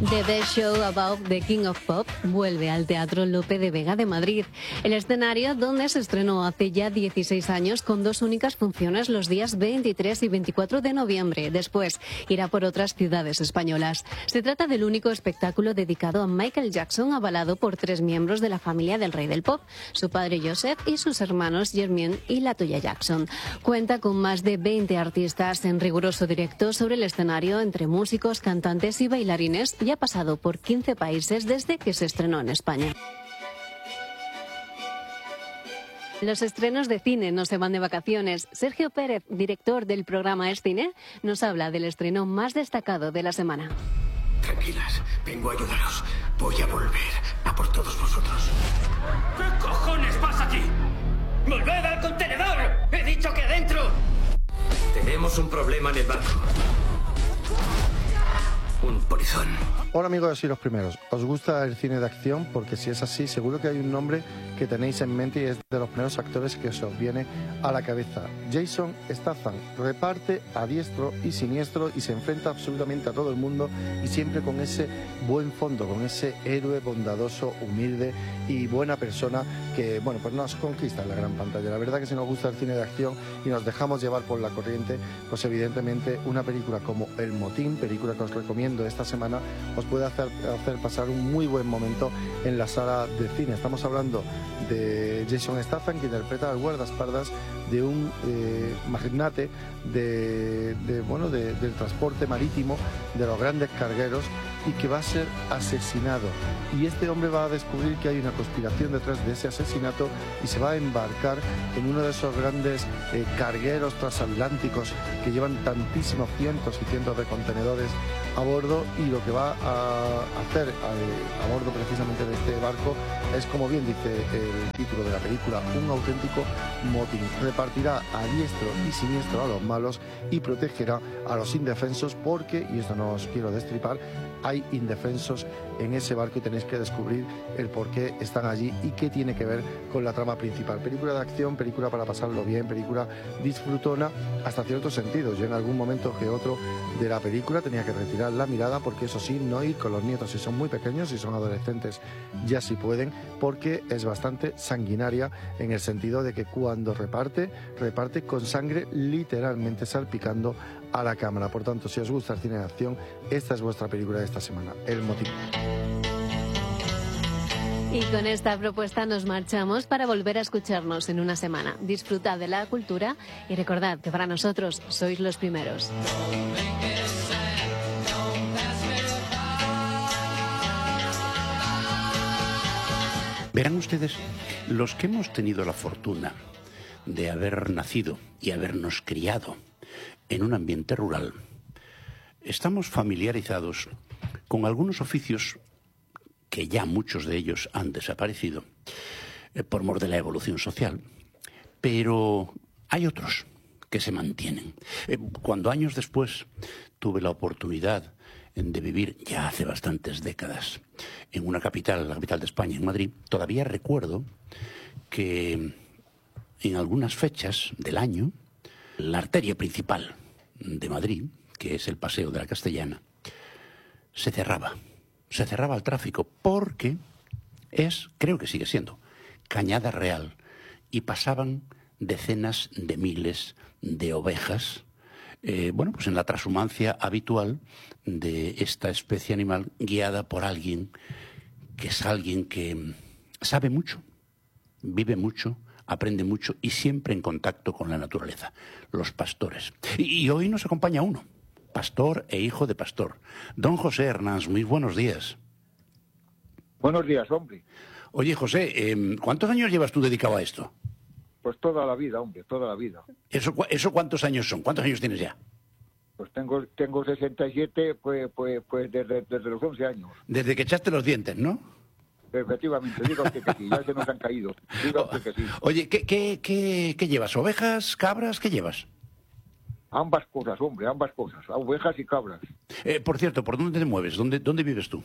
The Best Show About the King of Pop vuelve al Teatro Lope de Vega de Madrid. El escenario donde se estrenó hace ya 16 años con dos únicas funciones los días 23 y 24 de noviembre. Después irá por otras ciudades españolas. Se trata del único espectáculo dedicado a Michael Jackson, avalado por 3 miembros de la familia del rey del pop, su padre Joseph y sus hermanos Jermaine y Latoya Jackson. Cuenta con más de 20 artistas en riguroso directo sobre el escenario, entre músicos, cantantes y bailarines, y ha pasado por 15 países desde que se estrenó en España. Los estrenos de cine no se van de vacaciones. Sergio Pérez, director del programa Es Cine, nos habla del estreno más destacado de la semana. Tranquilas, vengo a ayudaros. Voy a volver a por todos vosotros. ¿Qué cojones pasa aquí? ¡Volved al contenedor! ¡He dicho que adentro! Tenemos un problema en el barco. Un polizón. Hola amigos y los primeros, ¿os gusta el cine de acción? Porque si es así, seguro que hay un nombre que tenéis en mente y es de los primeros actores que se os viene a la cabeza. Jason Statham reparte a diestro y siniestro y se enfrenta absolutamente a todo el mundo, y siempre con ese buen fondo, con ese héroe bondadoso, humilde y buena persona que, bueno, pues nos conquista en la gran pantalla. La verdad que si nos gusta el cine de acción y nos dejamos llevar por la corriente, pues evidentemente una película como El Motín, película que os recomiendo esta semana, os puede hacer pasar un muy buen momento en la sala de cine. Estamos hablando de Jason Statham, que interpreta al guardaespaldas de un magnate del transporte marítimo, de los grandes cargueros, y que va a ser asesinado. Y este hombre va a descubrir que hay una conspiración detrás de ese asesinato y se va a embarcar en uno de esos grandes cargueros transatlánticos que llevan tantísimos cientos y cientos de contenedores a bordo, y lo que va a hacer a bordo precisamente de este barco es, como bien dice el título de la película, un auténtico motín. Repartirá a diestro y siniestro a los malos y protegerá a los indefensos, porque, y esto no os quiero destripar, hay indefensos en ese barco y tenéis que descubrir el por qué están allí y qué tiene que ver con la trama principal. Película de acción, película para pasarlo bien, película disfrutona hasta ciertos sentidos. Yo en algún momento que otro de la película tenía que retirar la mirada, porque eso sí, no ir con los nietos si son muy pequeños, si son adolescentes ya sí pueden, porque es bastante sanguinaria en el sentido de que cuando reparte con sangre literalmente salpicando a la cámara. Por tanto, si os gusta el cine de acción, esta es vuestra película de esta semana, El Motín. Y con esta propuesta nos marchamos para volver a escucharnos en una semana. Disfrutad de la cultura y recordad que para nosotros sois los primeros. Verán ustedes, los que hemos tenido la fortuna de haber nacido y habernos criado en un ambiente rural, estamos familiarizados con algunos oficios que ya muchos de ellos han desaparecido por mor de la evolución social, pero hay otros que se mantienen. Cuando años después tuve la oportunidad de vivir, ya hace bastantes décadas, en una capital, la capital de España, en Madrid, todavía recuerdo que en algunas fechas del año, la arteria principal de Madrid, que es el Paseo de la Castellana, se cerraba al tráfico, porque creo que sigue siendo, Cañada Real, y pasaban decenas de miles de ovejas, pues en la trashumancia habitual de esta especie animal, guiada por alguien que sabe mucho, vive mucho, aprende mucho y siempre en contacto con la naturaleza, los pastores. Y hoy nos acompaña uno, pastor e hijo de pastor, don José Hernández. Muy buenos días. Buenos días, hombre. Oye, José, ¿cuántos años llevas tú dedicado a esto? Pues toda la vida, hombre, toda la vida. ¿Eso cuántos años son? ¿Cuántos años tienes ya? Pues tengo 67, pues desde los 11 años. Desde que echaste los dientes, ¿no? Efectivamente, diga usted que sí, ya se nos han caído. Diga usted que sí. Oye, ¿qué llevas? ¿Ovejas, cabras? ¿Qué llevas? Ambas cosas, hombre, ambas cosas. Ovejas y cabras. Por cierto, ¿por dónde te mueves? ¿Dónde vives tú?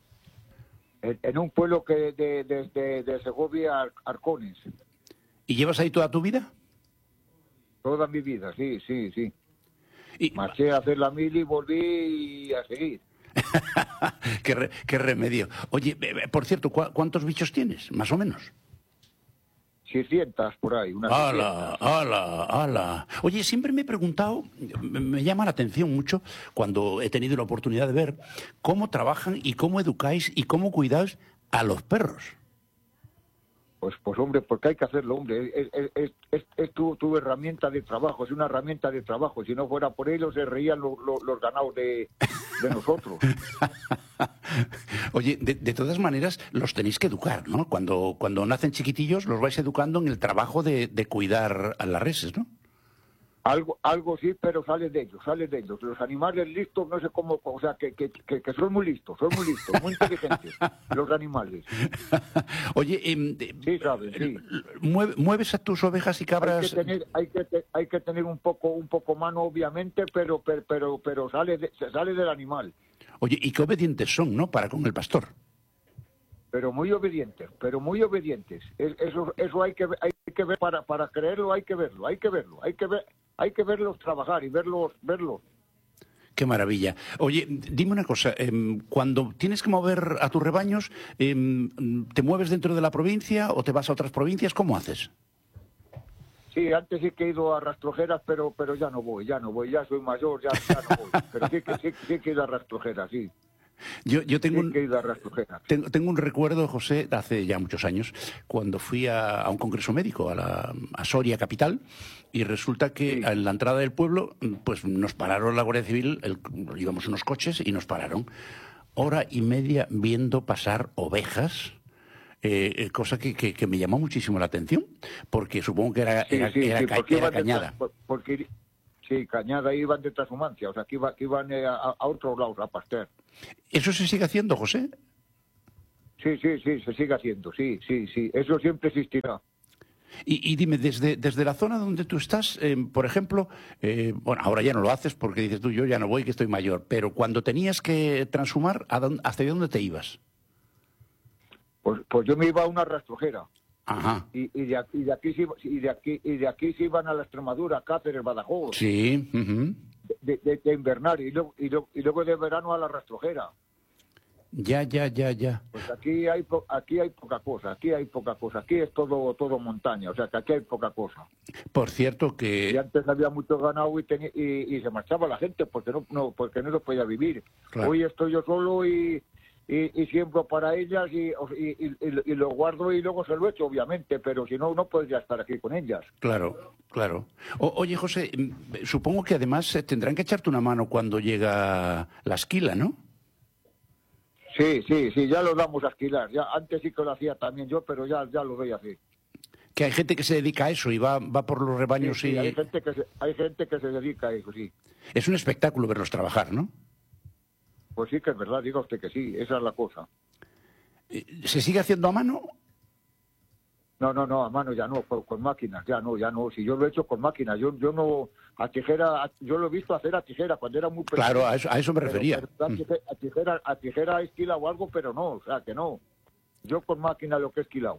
En un pueblo que de Segovia, Arcones. ¿Y llevas ahí toda tu vida? Toda mi vida, sí. Marché a hacer la mili y volví a seguir. qué remedio. Oye, por cierto, ¿cuántos bichos tienes, más o menos? 600 por ahí. ¡Hala! Oye, siempre me he preguntado, me llama la atención mucho cuando he tenido la oportunidad de ver cómo trabajan y cómo educáis y cómo cuidáis a los perros. Pues hombre, porque hay que hacerlo, hombre. Es tu herramienta de trabajo, es una herramienta de trabajo. Si no fuera por ellos, se reían los ganados de nosotros. Oye, de todas maneras, los tenéis que educar, ¿no? Cuando nacen chiquitillos, los vais educando en el trabajo de cuidar a las reses, ¿no? Algo sí, pero sale de ellos. Los animales listos, no sé cómo, o sea, que son muy listos, muy inteligentes, los animales. Oye, sí, sabes, sí. ¿Mueves a tus ovejas y cabras? Hay que tener un poco mano, obviamente, pero sale del animal. Oye, y qué obedientes son, ¿no? Para con el pastor. Pero muy obedientes. Eso hay que ver para creerlo, hay que verlo. Hay que verlos trabajar y verlos. Qué maravilla. Oye, dime una cosa, cuando tienes que mover a tus rebaños, ¿te mueves dentro de la provincia o te vas a otras provincias? ¿Cómo haces? Sí, antes sí que he ido a Rastrojeras, pero ya no voy, ya soy mayor, ya no voy. Pero sí que he ido a Rastrojeras, sí. Yo tengo un recuerdo, José, hace ya muchos años, cuando fui a un congreso médico a Soria capital, y resulta que en la entrada del pueblo pues nos pararon la Guardia Civil, íbamos unos coches y nos pararon 1:30 viendo pasar ovejas, cosa que me llamó muchísimo la atención, porque supongo que era cañada. Sí, Cañada iban de transhumancia, o sea, que iban a otros lados, a Pasteur. ¿Eso se sigue haciendo, José? Sí, se sigue haciendo, sí. Eso siempre existirá. Y dime, desde la zona donde tú estás, por ejemplo, bueno, ahora ya no lo haces porque dices tú, yo ya no voy, que estoy mayor, pero cuando tenías que transhumar, ¿hasta dónde te ibas? Pues yo me iba a una rastrojera. Ajá. Y de aquí se iban a la Extremadura, a Cáceres, Badajoz. Sí. Uh-huh. de invernar y luego de verano a la rastrojera. Ya. Pues aquí hay poca cosa, aquí es todo montaña, o sea que aquí hay poca cosa. Por cierto que... Y antes había mucho ganado y se marchaba la gente porque no se podía vivir. Claro. Hoy estoy yo solo y siembro para ellas y lo guardo y luego se lo echo, obviamente, pero si no podría estar aquí con ellas. Claro. Oye, José, supongo que además tendrán que echarte una mano cuando llega la esquila, ¿no? Sí, ya lo damos a esquilar. Ya, antes sí que lo hacía también yo, pero ya lo doy así. Que hay gente que se dedica a eso y va por los rebaños sí, hay gente que se dedica a eso, sí. Es un espectáculo verlos trabajar, ¿no? Pues sí que es verdad, diga usted que sí, esa es la cosa. ¿Se sigue haciendo a mano? No, a mano ya no, con máquinas, ya no. Si yo lo he hecho con máquinas, yo no, a tijera, yo lo he visto hacer a tijera cuando era muy pequeño. Claro, a eso me refería. A tijera he esquilado algo, pero no, o sea que no. Yo con máquina lo que he esquilado.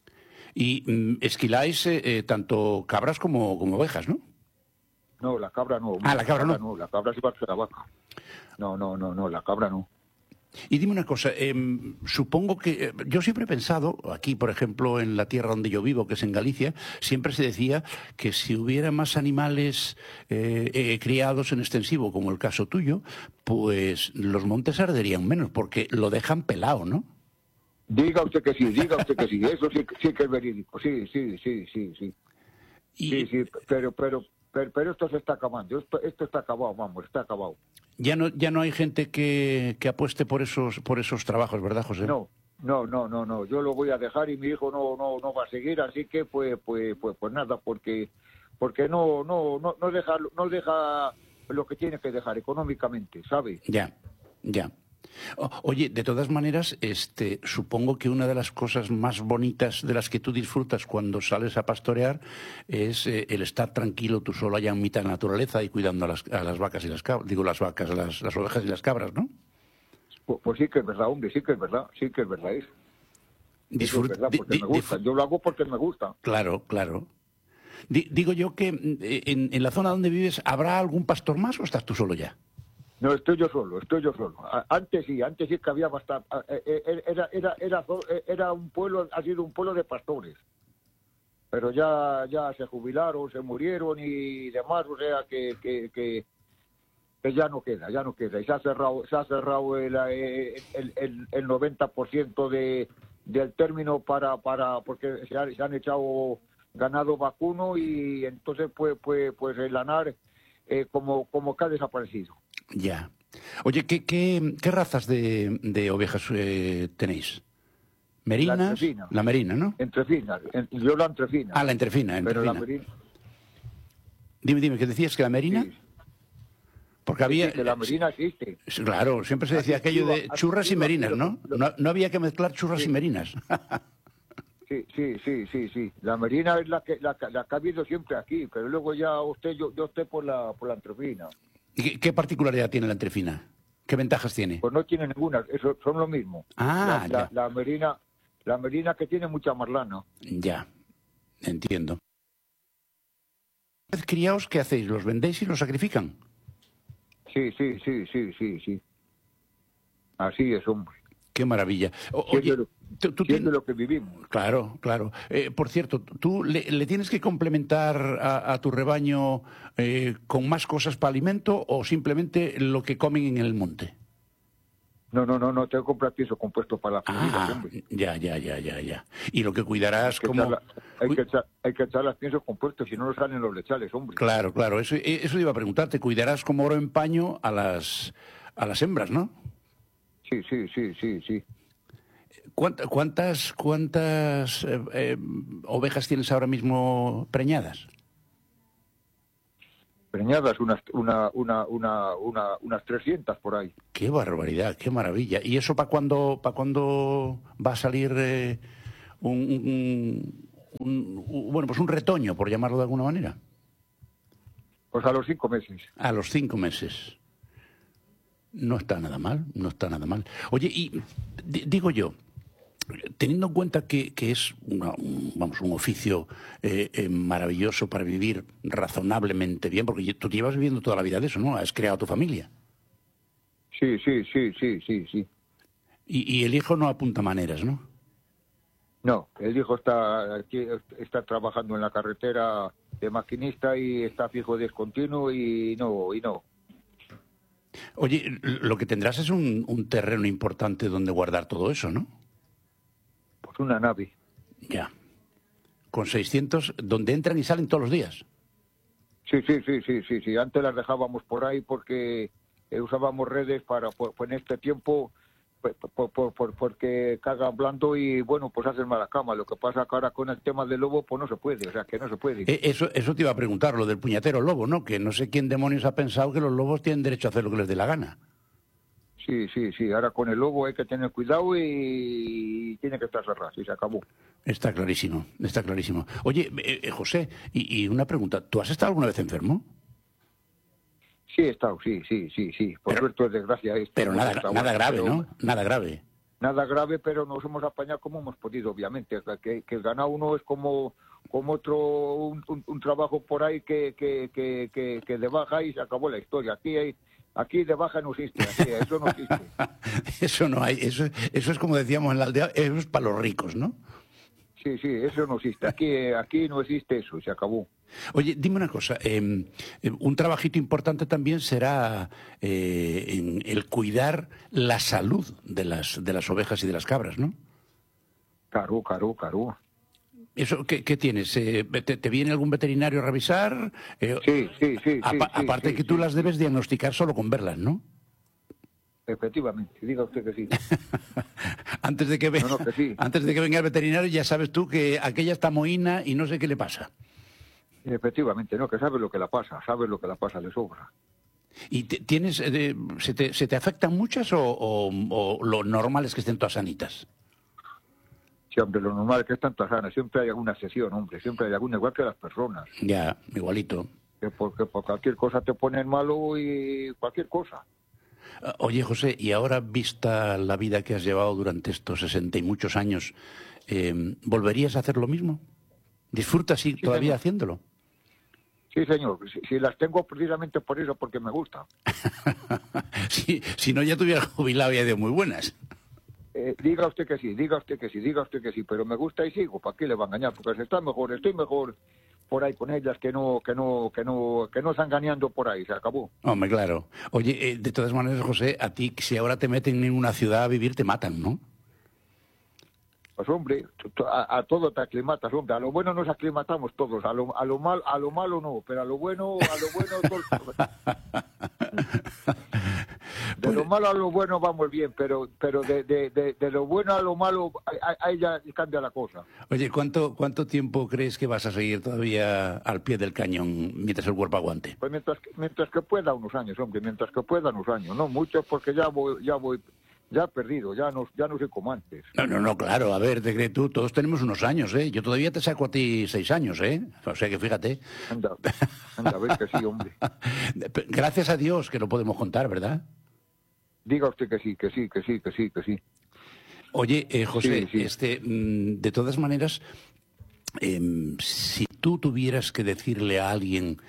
Y esquiláis tanto cabras como ovejas, ¿no? No, la cabra no. La cabra no. La cabra sí va a ser la vaca. No, la cabra no. Y dime una cosa, supongo que yo siempre he pensado, aquí por ejemplo en la tierra donde yo vivo, que es en Galicia, siempre se decía que si hubiera más animales criados en extensivo, como el caso tuyo, pues los montes arderían menos, porque lo dejan pelado, ¿no? Diga usted que sí, eso sí que es verídico, sí. Sí, pero esto se está acabando, esto está acabado, está acabado. Ya no hay gente que apueste por esos trabajos, ¿verdad, José? No, yo lo voy a dejar y mi hijo no va a seguir, así que pues nada, porque no deja lo que tiene que dejar económicamente, ¿sabe? Ya. Oye, de todas maneras, supongo que una de las cosas más bonitas de las que tú disfrutas cuando sales a pastorear es el estar tranquilo tú solo allá en mitad de la naturaleza y cuidando a las vacas y las cabras, las ovejas y las cabras, ¿no? Pues sí que es verdad, hombre, sí que es verdad eso. Disfruta, porque me gusta. Yo lo hago porque me gusta. Claro. Digo yo que en la zona donde vives, ¿habrá algún pastor más o estás tú solo ya? No, estoy yo solo. Antes sí que había bastante. Era un pueblo, ha sido un pueblo de pastores. Pero ya se jubilaron, se murieron y demás, o sea que ya no queda. Y se ha cerrado el 90% del término porque se han echado ganado vacuno y entonces pues el lanar como que ha desaparecido. Ya. Oye, ¿qué razas de ovejas tenéis? ¿Merinas? La merina, ¿no? Entrefinas. Yo la entrefina. Ah, la entrefina. Pero la merina... Dime, ¿qué decías? ¿Que la merina? Sí. Porque había... Sí, que la merina existe. Claro, siempre se decía aquello de churras y merinas, ¿no? No había que mezclar churras y merinas. Sí. La merina es la que ha habido siempre aquí, pero luego ya yo opté por la entrefina. ¿Y qué particularidad tiene la entrefina? ¿Qué ventajas tiene? Pues no tiene ninguna, son lo mismo. Ah, la merina que tiene mucha más lana. Ya, entiendo. ¿Criaos qué hacéis? ¿Los vendéis y los sacrifican? Sí. Así es, hombre. Qué maravilla. Oye, tú tienes lo que vivimos. Claro. Por cierto, ¿tú le tienes que complementar a tu rebaño con más cosas para alimento o simplemente lo que comen en el monte? No, tengo que comprar pienso compuesto para la comida, hombre. Ya. Y lo que cuidarás hay que echar las piensos compuestos, si no salen los lechales, hombre. Claro. Eso iba a preguntarte. Cuidarás como oro en paño a las hembras, ¿no? Sí. ¿Cuántas ovejas tienes ahora mismo preñadas? Preñadas unas 300 por ahí. Qué barbaridad, qué maravilla. ¿Y eso para cuándo va a salir un retoño, por llamarlo de alguna manera? Pues a los 5 meses. A los 5 meses. No está nada mal. Oye, y digo yo, teniendo en cuenta que es un oficio maravilloso para vivir razonablemente bien, porque tú te llevas viviendo toda la vida de eso, ¿no? Has creado tu familia. Sí. Y el hijo no apunta maneras, ¿no? No, el hijo está trabajando en la carretera de maquinista y está fijo discontinuo y no. Oye, lo que tendrás es un terreno importante donde guardar todo eso, ¿no? Pues una nave. Ya. Con 600, donde entran y salen todos los días. Sí. Antes las dejábamos por ahí porque usábamos redes en este tiempo porque cagan blando y bueno, pues hacen mala cama. Lo que pasa que ahora con el tema del lobo pues no se puede, o sea que no se puede. Eso te iba a preguntar, lo del puñetero lobo, ¿no? Que no sé quién demonios ha pensado que los lobos tienen derecho a hacer lo que les dé la gana. Sí. Ahora con el lobo hay que tener cuidado y tiene que estar cerrado, y se acabó. Está clarísimo. Oye, José, y una pregunta, ¿tú has estado alguna vez enfermo? Sí, he estado, sí. Por suerte o desgracia. Pero nada grave, ¿no? Nada grave. Nada grave, pero nos hemos apañado como hemos podido, obviamente. Que el ganado uno es como otro, un trabajo por ahí que de baja y se acabó la historia. Aquí de baja no existe, eso no existe. Eso no hay, eso es como decíamos en la aldea, eso es para los ricos, ¿no? Sí, eso no existe. Aquí no existe eso, se acabó. Oye, dime una cosa, un trabajito importante también será en el cuidar la salud de las ovejas y de las cabras, ¿no? Claro. ¿Eso qué tienes? ¿Te viene algún veterinario a revisar? Sí. Aparte que tú las debes diagnosticar solo con verlas, ¿no? Efectivamente, diga usted que sí. Antes de que venga el veterinario ya sabes tú que aquella está mohína y no sé qué le pasa. Efectivamente, no, que sabes lo que le pasa de sobra. ¿Y tienes, se te afectan muchas o lo normal es que estén todas sanitas? Sí, hombre, lo normal es que están todas sanas. Siempre hay alguna excepción, hombre, siempre hay alguna, igual que las personas. Ya, igualito. Porque por cualquier cosa te ponen malo y cualquier cosa. Oye, José, y ahora, vista la vida que has llevado durante estos 60 y muchos años, ¿volverías a hacer lo mismo? ¿Disfrutas todavía haciéndolo? Sí, señor. Si las tengo precisamente por eso, porque me gusta. Si no, ya te hubiera jubilado y de muy buenas. Diga usted que sí, diga usted que sí, pero me gusta y sigo. ¿Para qué le va a engañar? Porque estoy mejor por ahí con ellas que no están engañando por ahí. Se acabó. Hombre, claro. Oye, de todas maneras, José, a ti, si ahora te meten en una ciudad a vivir, te matan, ¿no? Pues hombre, a todo te aclimatas, hombre. A lo bueno nos aclimatamos todos, a lo malo no, pero a lo bueno todo. De lo malo a lo bueno vamos bien, pero de lo bueno a lo malo ahí ya cambia la cosa. Oye, ¿cuánto tiempo crees que vas a seguir todavía al pie del cañón mientras el cuerpo aguante? Pues mientras que pueda unos años, hombre, no muchos porque ya voy perdido, ya no sé como antes. No, claro, a ver, te crees tú, todos tenemos unos años, ¿eh? Yo todavía te saco a ti 6 años, ¿eh? O sea que fíjate. Anda, a ver que sí, hombre. Gracias a Dios que lo podemos contar, ¿verdad? Diga usted que sí. Oye, José, sí. De todas maneras, si tú tuvieras que decirle a alguien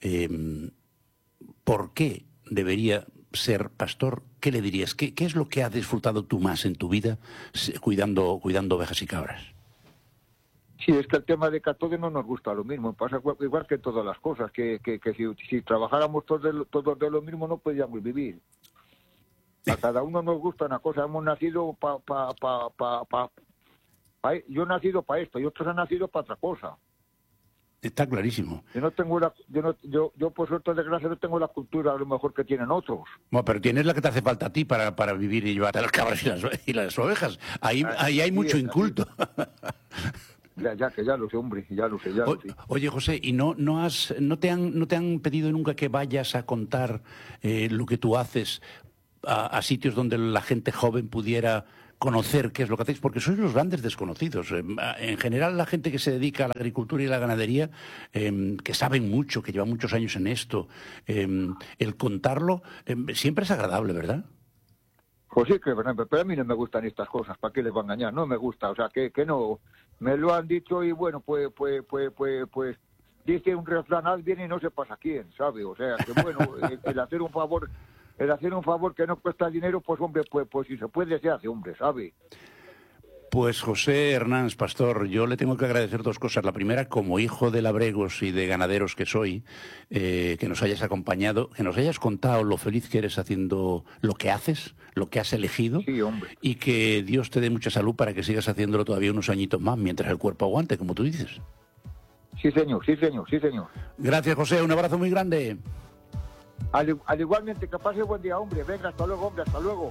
por qué debería ser pastor, ¿qué le dirías? ¿Qué es lo que has disfrutado tú más en tu vida cuidando ovejas y cabras? Sí, es que el tema de que a todos no nos gusta lo mismo, pasa igual que todas las cosas, que si trabajáramos todos de lo mismo no podíamos vivir. A cada uno nos gusta una cosa, hemos nacido yo he nacido para esto y otros han nacido para otra cosa. Está clarísimo. Yo por suerte o desgracia no tengo la cultura a lo mejor que tienen otros. Bueno, pero tienes la que te hace falta a ti para vivir y llevar a las cabras y las ovejas. Ahí hay mucho inculto. Ya lo sé, hombre, ya lo sé. Oye, José, ¿y no te han pedido nunca que vayas a contar lo que tú haces a sitios donde la gente joven pudiera conocer qué es lo que hacéis? Porque sois los grandes desconocidos. En general, la gente que se dedica a la agricultura y la ganadería, que saben mucho, que llevan muchos años en esto, el contarlo siempre es agradable, ¿verdad? Pues sí, pero a mí no me gustan estas cosas, ¿para qué les va a engañar? No me gusta, o sea, que no, me lo han dicho y bueno, pues, dice un refrán, haz bien y no se pasa quién, ¿sabe? O sea, que bueno, el hacer un favor que no cuesta dinero, pues hombre, pues si se puede, se hace, hombre, ¿sabe? Pues José Hernández Pastor, yo le tengo que agradecer 2 cosas. La primera, como hijo de labregos y de ganaderos que soy, que nos hayas acompañado, que nos hayas contado lo feliz que eres haciendo lo que haces, lo que has elegido. Sí, hombre. Y que Dios te dé mucha salud para que sigas haciéndolo todavía unos añitos más, mientras el cuerpo aguante, como tú dices. Sí, señor. Gracias, José. Un abrazo muy grande. Al igualmente, que pase buen día, hombre. Venga, hasta luego, hombre, hasta luego.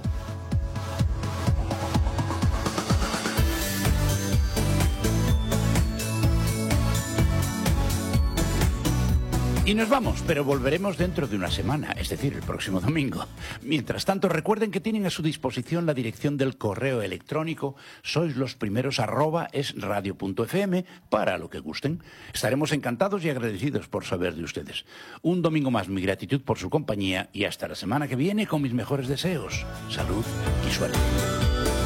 Y nos vamos, pero volveremos dentro de una semana, es decir, el próximo domingo. Mientras tanto, recuerden que tienen a su disposición la dirección del correo electrónico soislosprimeros@esradio.fm para lo que gusten. Estaremos encantados y agradecidos por saber de ustedes. Un domingo más, mi gratitud por su compañía y hasta la semana que viene con mis mejores deseos. Salud y suerte.